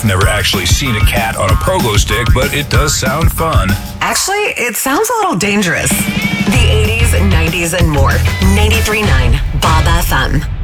Never actually seen a cat on a pogo stick, but it does sound fun. Actually, it sounds a little dangerous. The 80s, 90s, and more. 93.9 Bob FM.